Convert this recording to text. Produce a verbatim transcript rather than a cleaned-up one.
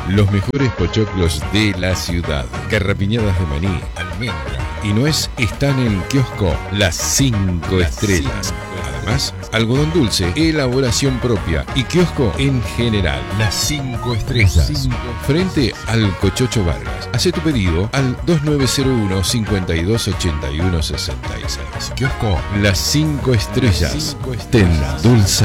Los mejores pochoclos de la ciudad. Garrapiñadas de maní, almendra y nuez están en Kiosco Las Cinco Estrellas. Además, algodón dulce, elaboración propia y kiosco en general. Las Cinco Estrellas. Cinco. Frente al Cochocho Vargas. Hacé tu pedido al dos nueve cero uno, cinco dos ocho uno, seis seis. Kiosco Las Cinco Estrellas. Ten dulce.